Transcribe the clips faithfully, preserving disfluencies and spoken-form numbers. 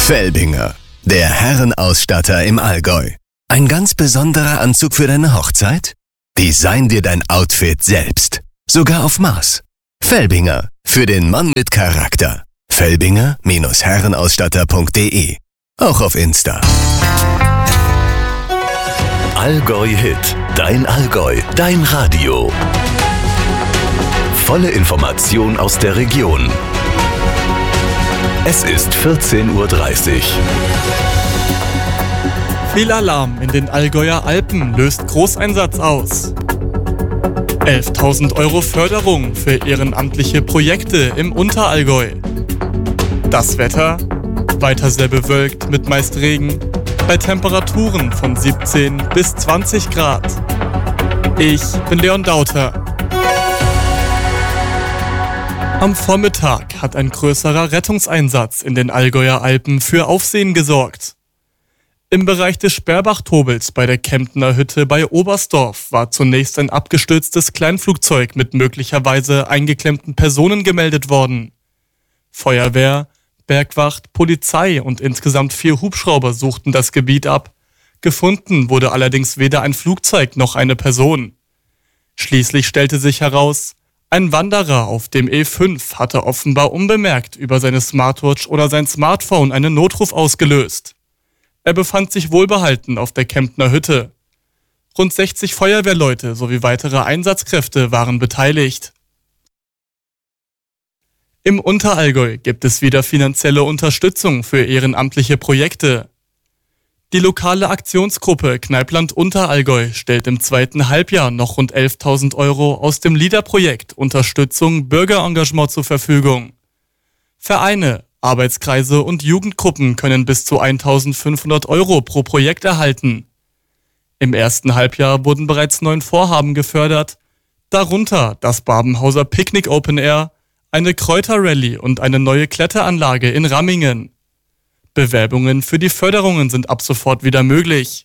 Felbinger, der Herrenausstatter im Allgäu. Ein ganz besonderer Anzug für deine Hochzeit? Design dir dein Outfit selbst. Sogar auf Maß. Felbinger, für den Mann mit Charakter. Felbinger Herrenausstatter punkt de. Auch auf Insta. Allgäu Hit. Dein Allgäu. Dein Radio. Volle Information aus der Region. Es ist vierzehn Uhr dreißig. Viel Alarm in den Allgäuer Alpen löst Großeinsatz aus. elftausend Euro Förderung für ehrenamtliche Projekte im Unterallgäu. Das Wetter? Weiter sehr bewölkt mit meist Regen, bei Temperaturen von siebzehn bis zwanzig Grad. Ich bin Leon Dauter. Am Vormittag hat ein größerer Rettungseinsatz in den Allgäuer Alpen für Aufsehen gesorgt. Im Bereich des Sperrbach-Tobels bei der Kemptner Hütte bei Oberstdorf war zunächst ein abgestürztes Kleinflugzeug mit möglicherweise eingeklemmten Personen gemeldet worden. Feuerwehr, Bergwacht, Polizei und insgesamt vier Hubschrauber suchten das Gebiet ab. Gefunden wurde allerdings weder ein Flugzeug noch eine Person. Schließlich stellte sich heraus, ein Wanderer auf dem E fünf hatte offenbar unbemerkt über seine Smartwatch oder sein Smartphone einen Notruf ausgelöst. Er befand sich wohlbehalten auf der Kemptner Hütte. Rund sechzig Feuerwehrleute sowie weitere Einsatzkräfte waren beteiligt. Im Unterallgäu gibt es wieder finanzielle Unterstützung für ehrenamtliche Projekte. Die lokale Aktionsgruppe Kneipland Unterallgäu stellt im zweiten Halbjahr noch rund elftausend Euro aus dem LEADER-Projekt Unterstützung Bürgerengagement zur Verfügung. Vereine, Arbeitskreise und Jugendgruppen können bis zu eintausendfünfhundert Euro pro Projekt erhalten. Im ersten Halbjahr wurden bereits neun Vorhaben gefördert, darunter das Babenhauser Picknick Open Air, eine Kräuterrallye und eine neue Kletteranlage in Rammingen. Bewerbungen für die Förderungen sind ab sofort wieder möglich.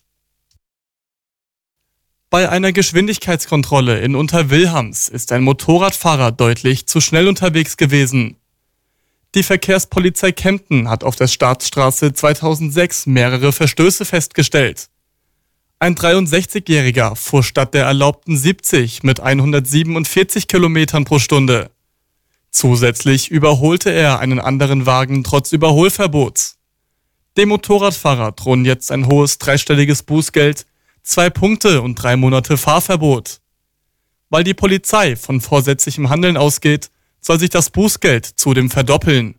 Bei einer Geschwindigkeitskontrolle in Unterwilhams ist ein Motorradfahrer deutlich zu schnell unterwegs gewesen. Die Verkehrspolizei Kempten hat auf der Staatsstraße zweitausendsechs mehrere Verstöße festgestellt. Ein dreiundsechzigjähriger fuhr statt der erlaubten siebzig mit hundertsiebenundvierzig Kilometern pro Stunde. Zusätzlich überholte er einen anderen Wagen trotz Überholverbots. Dem Motorradfahrer drohen jetzt ein hohes dreistelliges Bußgeld, zwei Punkte und drei Monate Fahrverbot. Weil die Polizei von vorsätzlichem Handeln ausgeht, soll sich das Bußgeld zudem verdoppeln.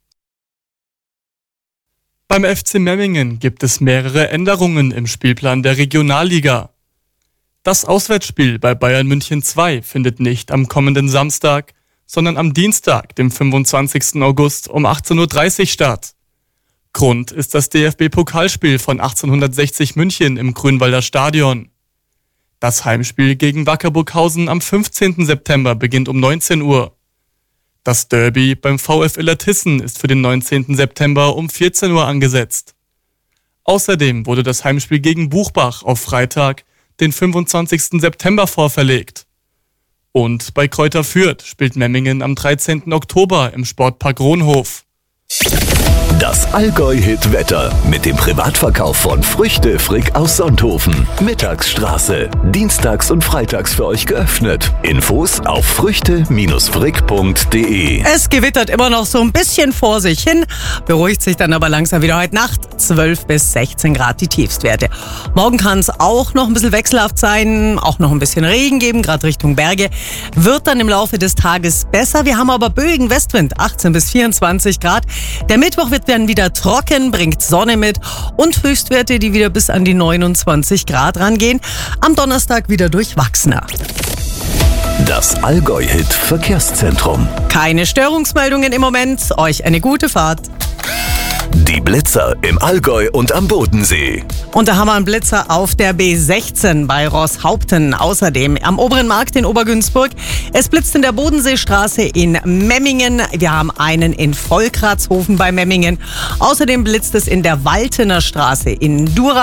Beim F C Memmingen gibt es mehrere Änderungen im Spielplan der Regionalliga. Das Auswärtsspiel bei Bayern München zwei findet nicht am kommenden Samstag, sondern am Dienstag, dem fünfundzwanzigsten August um achtzehn Uhr dreißig statt. Grund ist das D F B-Pokalspiel von achtzehnhundertsechzig München im Grünwalder Stadion. Das Heimspiel gegen Wacker Burghausen am fünfzehnten September beginnt um neunzehn Uhr. Das Derby beim VfL Illertissen ist für den neunzehnten September um vierzehn Uhr angesetzt. Außerdem wurde das Heimspiel gegen Buchbach auf Freitag, den fünfundzwanzigsten September vorverlegt. Und bei Kräuter Fürth spielt Memmingen am dreizehnten Oktober im Sportpark Rohnhof. Das Allgäu-Hit-Wetter mit dem Privatverkauf von Früchte Frick aus Sonthofen. Mittagsstraße. Dienstags und freitags für euch geöffnet. Infos auf früchte frick punkt de. Es gewittert immer noch so ein bisschen vor sich hin, beruhigt sich dann aber langsam wieder heute Nacht. zwölf bis sechzehn Grad die Tiefstwerte. Morgen kann es auch noch ein bisschen wechselhaft sein, auch noch ein bisschen Regen geben, gerade Richtung Berge. Wird dann im Laufe des Tages besser. Wir haben aber böigen Westwind, achtzehn bis vierundzwanzig Grad. Der Mittwoch wird dann wieder trocken, bringt Sonne mit und Höchstwerte, die wieder bis an die neunundzwanzig Grad rangehen. Am Donnerstag wieder durchwachsener. Das Allgäu-Hit Verkehrszentrum. Keine Störungsmeldungen im Moment. Euch eine gute Fahrt. Die Blitzer im Allgäu und am Bodensee. Und da haben wir einen Blitzer auf der B sechzehn bei Roßhaupten. Außerdem am Oberen Markt in Obergünzburg. Es blitzt in der Bodenseestraße in Memmingen. Wir haben einen in Volkratshofen bei Memmingen. Außerdem blitzt es in der Waltener Straße in Durach.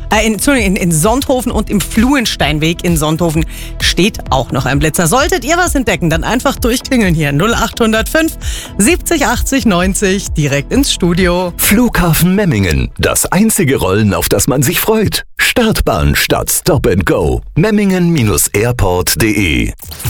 Äh, in, Entschuldigung, in, in Sonthofen und im Fluensteinweg in Sonthofen steht auch noch ein Blitzer. Solltet ihr was entdecken, dann einfach durchklingeln hier. null acht null fünf siebzig achtzig neunzig direkt ins Studio. Flughafen Memmingen. Das einzige Rollen, auf das man sich freut. Startbahn statt Stop and Go. Memmingen Airport punkt de.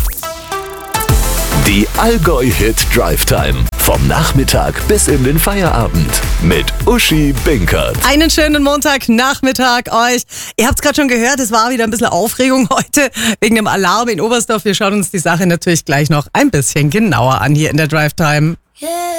Die Allgäu-Hit Drive Time. Vom Nachmittag bis in den Feierabend. Mit Uschi Binkert. Einen schönen Montagnachmittag euch. Ihr habt es gerade schon gehört, es war wieder ein bisschen Aufregung heute wegen dem Alarm in Oberstdorf. Wir schauen uns die Sache natürlich gleich noch ein bisschen genauer an hier in der Drive Time. Yeah.